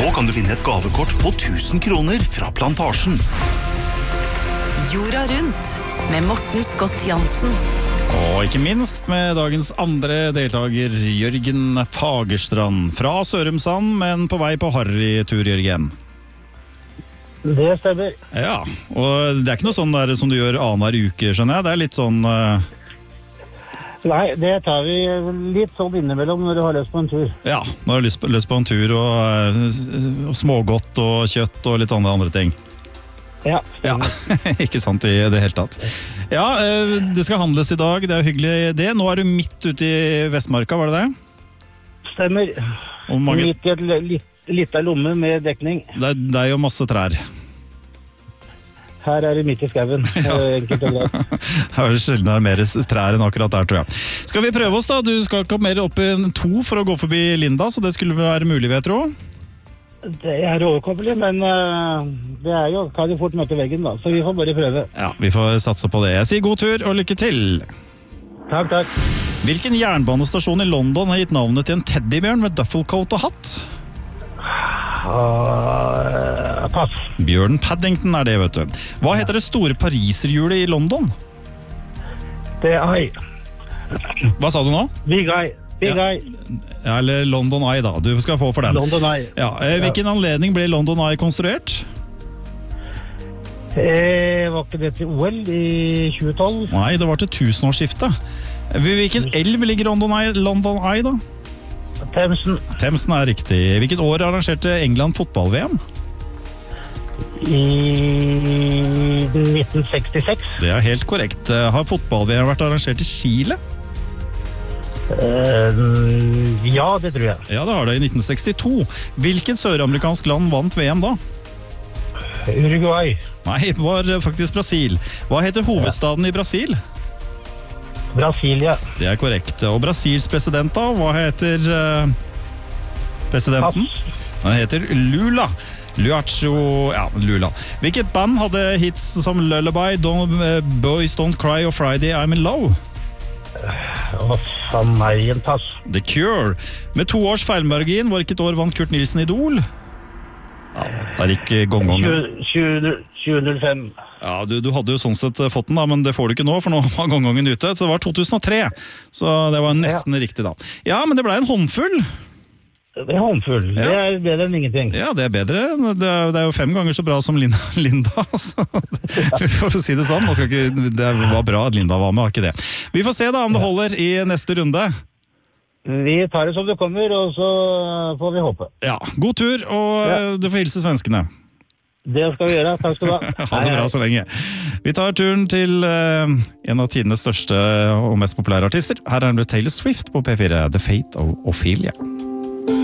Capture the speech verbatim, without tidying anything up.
kan du vinne et gavekort på tusen kroner fra Plantasjen. Jorda rundt med Morten Scott Jansen. Og ikke minst med dagens andre deltaker, Jørgen Fagerstrand. Fra Sørumsand, men på vei på Harry-tur, Jørgen. Det stemmer. Ja, og det er ikke noe sånn der som du gjør annenhver uke, skjønner jeg. Det er litt sånn... Uh... Nei, det tar vi litt sånn innimellom når du har lyst på en tur. Ja, når du har lyst på, lyst på en tur, og, uh, og smågodt og kjøtt og litt andre, andre ting. Ja. Ja, ikke sant i det hele tatt. Ja, uh, det skal handles i dag, det er hyggelig det. Nå er du midt ute i Vestmarka, var det det? Stemmer. Og mange... Midt i et litt Litt av lomme med dekning. Det er, det er jo masse trær. Her er det midt i skauen. Ja. Enkelt og greit. Her er det sjelden er mer trær enn akkurat der, tror jeg. Skal vi prøve oss da? Du skal ikke mer opp i to for å gå forbi Linda, så det skulle være mulig, vet du. Det er overkommelig, men uh, det er jo, kan jo fort møte veggen da, så vi får bare prøve. Ja, vi får satse på det. Jeg sier god tur og lykke til. Takk, takk. Hvilken jernbanestasjon i London har gitt navnet til en teddybjørn med duffelcoat og hatt? Uh, pass. Bjørn Paddington er det, vet du. Hva heter det store pariserhjulet i London? Det er Eye. Hva sa du nå? Big Eye. Big ja. Eye. Ja, eller London Eye da. Du skal få for den. London Eye. Ja, hvilken ja. anledning ble London Eye konstruert? Eh, var ikke det til O L i tjue tolv? Nei, det var til tusenårsskiftet. Hvilken elv ligger London Eye, London Eye da? Themsen. Themsen er riktig. Hvilket år arrangerte England fotball-V M? I nitten sekstiseks. Det er helt korrekt. Har fotball-V M vært arrangert i Chile? Uh, ja, det tror jeg. Ja, det har det i nitten sekstito. Hvilket søramerikansk land vant V M da? Uruguay. Nei, det var faktisk Brasil. Hva heter hovedstaden i Brasil? Brasilia. Det er korrekt. Og Brasils president da, hva heter uh, presidenten? Pass. Han heter Lula. Luacho, ja, Lula. Hvilket band hadde hits som Lullaby, Don't, uh, Boys Don't Cry og Friday I'm in Love? Hva faen meg en pass. The Cure. Med to års feilmargin, var ikke et år vant Kurt Nielsen Idol? Ja, det er ikke gonggongen. tjue null fem. Ja, du, du hadde jo sånn sett fått den da, men det får du ikke nå, for nå var gonggongen ute. Så det var to tusen og tre, så det var nesten ja. riktig da. Ja, men det ble en håndfull. Det er håndfull. Ja. Det er bedre enn ingenting. Ja, det er bedre. Det er, det er jo fem ganger så bra som Linda. Linda så vi får si det sånn. Nå skal ikke, det var bra at Linda var med, har ikke det. Vi får se da om det holder i neste runde. Vi tar det som det kommer, og så får vi håpe. Ja, god tur, og ja. du får hilse svenskene. Det skal vi gjøre, takk skal du ha. Ha det bra så lenge. Vi tar turen til uh, en av tidenes største og mest populære artister. Her er det Taylor Swift på P fire, The Fate of Ophelia.